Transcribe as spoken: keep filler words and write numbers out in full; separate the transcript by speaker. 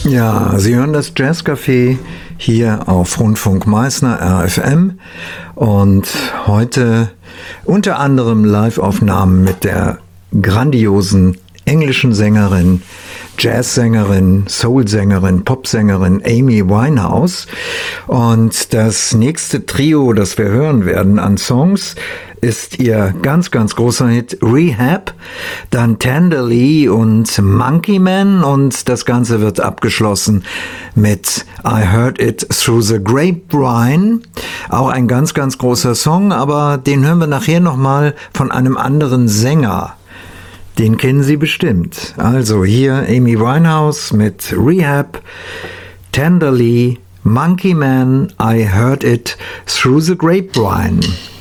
Speaker 1: Ja, Sie hören das Jazzcafé hier auf Rundfunk Meißner R F M und heute unter anderem Live-Aufnahmen mit der grandiosen englischen Sängerin, Jazzsängerin, Soulsängerin, Popsängerin Amy Winehouse. Und das nächste Trio, das wir hören werden an Songs, ist ihr ganz, ganz großer Hit Rehab, dann Tenderly und Monkey Man, und das Ganze wird abgeschlossen mit I Heard It Through the Grapevine. Auch ein ganz, ganz großer Song, aber den hören wir nachher nochmal von einem anderen Sänger. Den kennen Sie bestimmt. Also hier Amy Winehouse mit Rehab, Tenderly, Monkey Man, I Heard It Through the Grapevine.